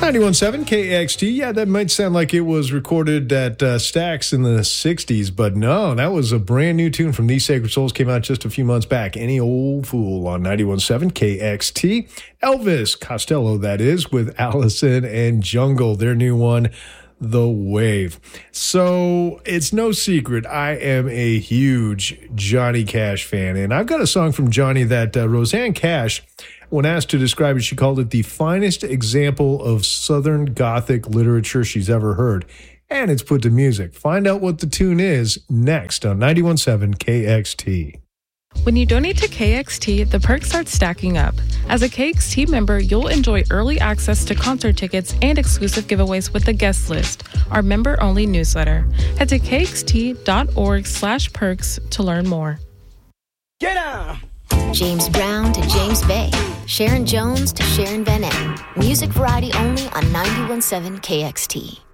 91.7 KXT. Yeah, that might sound like it was recorded at Stax in the 60s, but no, that was a brand new tune from These Sacred Souls. Came out just a few months back. Any Old Fool on 91.7 KXT. Elvis Costello, that is, with Allison and Jungle, their new one, The Wave. So it's no secret, I am a huge Johnny Cash fan, and I've got a song from Johnny that Roseanne Cash, when asked to describe it, she called it the finest example of Southern Gothic literature she's ever heard. And it's put to music. Find out what the tune is next on 91.7 KXT. When you donate to KXT, the perks start stacking up. As a KXT member, you'll enjoy early access to concert tickets and exclusive giveaways with the guest list, our member-only newsletter. Head to kxt.org/perks to learn more. Get out! James Brown to James Bay, Sharon Jones to Sharon Van Etten. Music variety only on 91.7 KXT.